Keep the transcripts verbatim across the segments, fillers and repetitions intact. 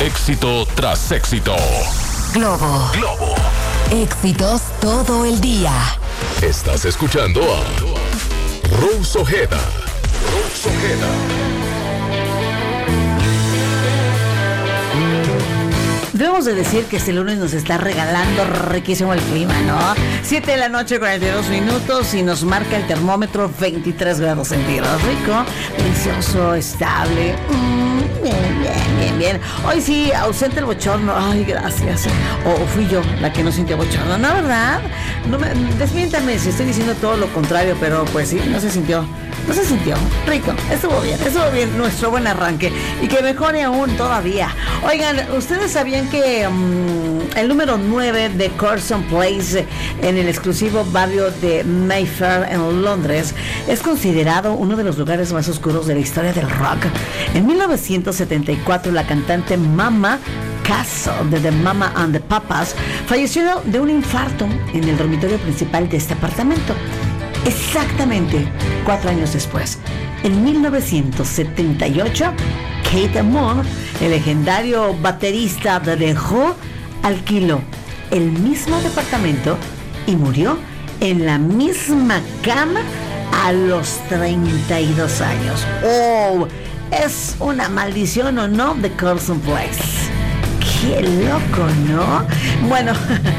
Éxito tras éxito. Globo. Globo. Éxitos todo el día. Estás escuchando a Rose Ojeda. Rose Ojeda. Debemos de decir que este lunes nos está regalando riquísimo el clima, ¿no? siete de la noche, cuarenta y dos minutos, y nos marca el termómetro veintitrés grados centígrados. Rico, delicioso, estable. Mm, bien, bien, bien, bien. Hoy sí, ausente el bochorno. Ay, gracias. O fui yo la que no sintió bochorno, ¿no? ¿Verdad? No me, desmiéntame si estoy diciendo todo lo contrario, pero pues sí, no se sintió. No se sintió. Rico. Estuvo bien, estuvo bien nuestro buen arranque. Y que mejore aún todavía. Oigan, ¿ustedes sabían que um, el número nueve de Curzon Place en el exclusivo barrio de Mayfair en Londres es considerado uno de los lugares más oscuros de la historia del rock? En mil novecientos setenta y cuatro, la cantante Mama Castle de The Mama and the Papas falleció de un infarto en el dormitorio principal de este apartamento. Exactamente cuatro años después, en mil novecientos setenta y ocho, Keith Moon, el legendario baterista de The Who, alquiló el mismo departamento y murió en la misma cama a los treinta y dos años. ¡Oh! Es una maldición, ¿o no? De Curzon Place. ¡Qué loco!, ¿no? Bueno,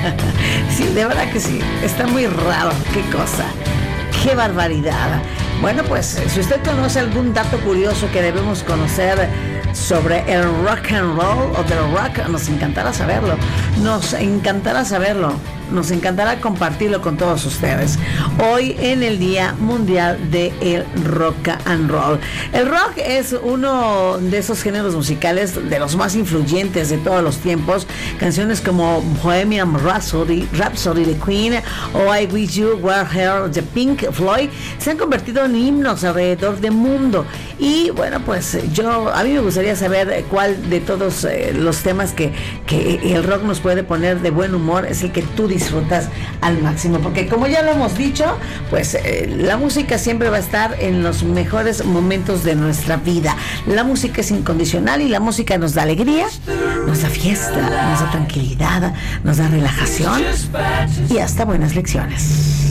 sí, de verdad que sí. Está muy raro. ¡Qué cosa! ¡Qué barbaridad! Bueno, pues, si usted conoce algún dato curioso que debemos conocer sobre el rock and roll o del rock, nos encantará saberlo. Nos encantará saberlo. Nos encantará compartirlo con todos ustedes. Hoy en el Día Mundial del Rock and Roll. El rock es uno de esos géneros musicales de los más influyentes de todos los tiempos. Canciones como Bohemian Rhapsody, Rhapsody de Queen o I Wish You Were Here de Pink Floyd se han convertido en himnos alrededor del mundo. Y bueno, pues yo, a mí me gustaría saber cuál de todos eh, los temas que, que el rock nos puede poner de buen humor es el que tú disfrutas al máximo, porque como ya lo hemos dicho, pues eh, la música siempre va a estar en los mejores momentos de nuestra vida. La música es incondicional y la música nos da alegría, nos da fiesta, nos da tranquilidad, nos da relajación y hasta buenas lecciones.